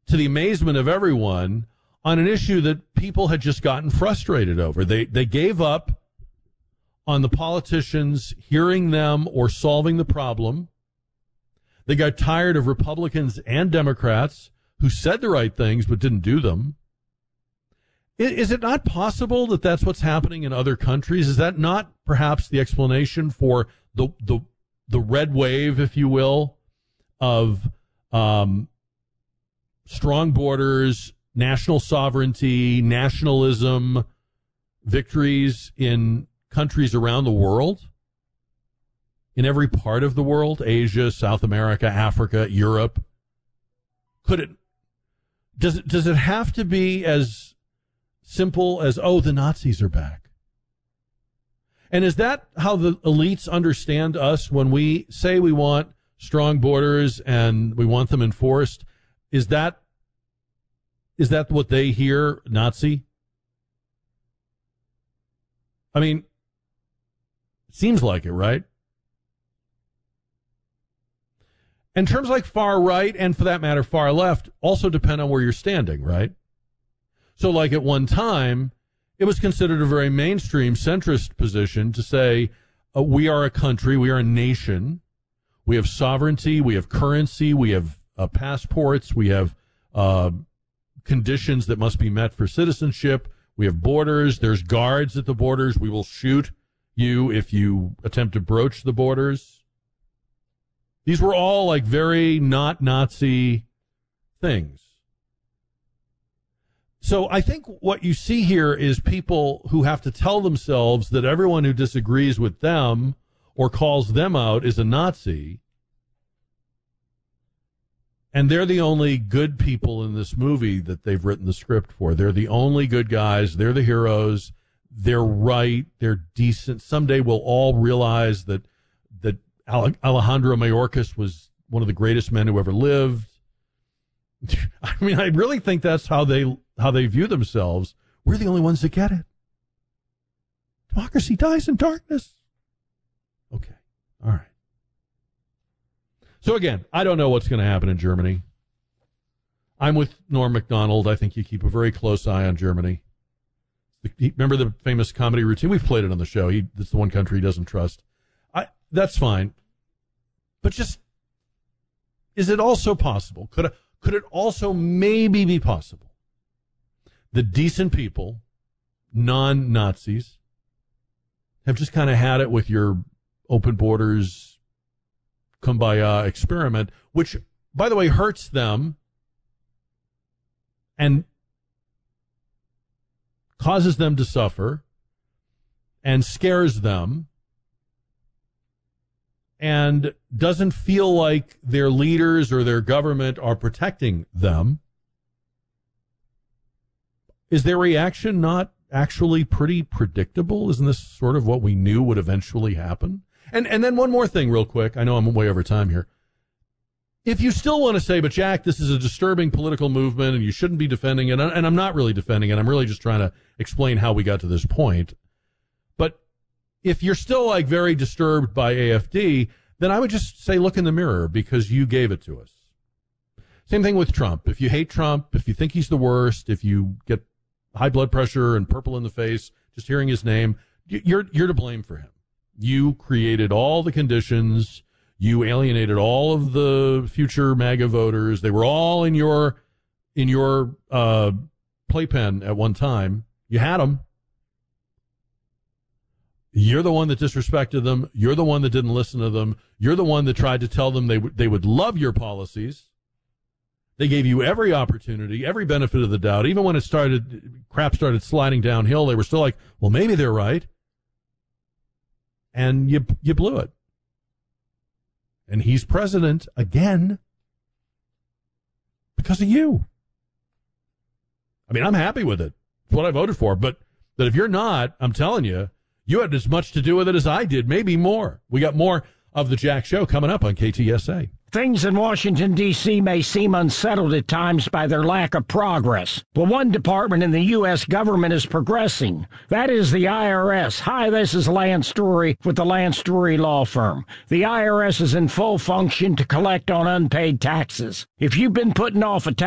to the amazement of everyone, on an issue that people had just gotten frustrated over. They gave up on the politicians hearing them or solving the problem. They got tired of Republicans and Democrats who said the right things but didn't do them. Is it not possible that that's what's happening in other countries? Is that not perhaps the explanation for the red wave, if you will, of strong borders, national sovereignty, nationalism, victories in countries around the world, in every part of the world, Asia, South America, Africa, Europe? Does it have to be as simple as, oh, the Nazis are back? And is that how the elites understand us when we say we want strong borders and we want them enforced? Is that what they hear, Nazi? I mean, it seems like it, right? And terms like far right and, for that matter, far left also depend on where you're standing, right? So, like, at one time, it was considered a very mainstream centrist position to say, we are a country, we are a nation, we have sovereignty, we have currency, we have passports, we have conditions that must be met for citizenship, we have borders, there's guards at the borders, we will shoot you if you attempt to broach the borders. These were all like very not Nazi things. So I think what you see here is people who have to tell themselves that everyone who disagrees with them or calls them out is a Nazi. And they're the only good people in this movie that they've written the script for. They're the only good guys. They're the heroes. They're right. They're decent. Someday we'll all realize that Alejandro Mayorkas was one of the greatest men who ever lived. I mean, I really think that's how they view themselves. We're the only ones that get it. Democracy dies in darkness. Okay. All right. So again, I don't know what's going to happen in Germany. I'm with Norm Macdonald. I think you keep a very close eye on Germany. Remember the famous comedy routine? We've played it on the show. It's the one country he doesn't trust. That's fine. But just, is it also possible? Could it also maybe be possible that decent people, non-Nazis, have just kind of had it with your open borders, kumbaya experiment, which, by the way, hurts them and causes them to suffer and scares them and doesn't feel like their leaders or their government are protecting them? Is their reaction not actually pretty predictable? Isn't this sort of what we knew would eventually happen? And then one more thing real quick. I know I'm way over time here. If you still want to say, but Jack, this is a disturbing political movement and you shouldn't be defending it, and I'm not really defending it, I'm really just trying to explain how we got to this point. But if you're still like very disturbed by AFD, then I would just say look in the mirror because you gave it to us. Same thing with Trump. If you hate Trump, if you think he's the worst, if you get high blood pressure and purple in the face just hearing his name, you're to blame for him. You created all the conditions. You alienated all of the future MAGA voters. They were all in your playpen at one time. You had them. You're the one that disrespected them. You're the one that didn't listen to them. You're the one that tried to tell them they would love your policies. They gave you every opportunity, every benefit of the doubt. Even when crap started sliding downhill, they were still like, well, maybe they're right. And you blew it. And he's president again because of you. I mean, I'm happy with it. It's what I voted for. But if you're not, I'm telling you, you had as much to do with it as I did, maybe more. We got more of the Jack Show coming up on KTSA. Things in Washington, D.C. may seem unsettled at times by their lack of progress. Well, one department in the U.S. government is progressing. That is the IRS. Hi, this is Lance Story with the Lance Story Law Firm. The IRS is in full function to collect on unpaid taxes. If you've been putting off a tax